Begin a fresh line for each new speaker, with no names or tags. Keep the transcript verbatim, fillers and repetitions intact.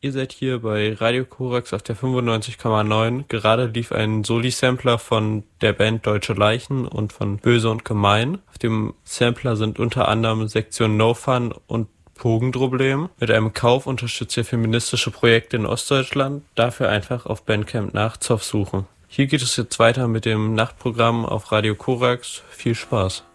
Ihr seid hier bei Radio Korax auf der fünfundneunzig Komma neun. Gerade lief ein Soli-Sampler von der Band Deutsche Leichen und von Böse und Gemein. Auf dem Sampler sind unter anderem Sektion No Fun und Pogendroblem. Mit einem Kauf unterstützt ihr feministische Projekte in Ostdeutschland. Dafür einfach auf Bandcamp nach Zoff suchen. Hier geht es jetzt weiter mit dem Nachtprogramm auf Radio Korax. Viel Spaß.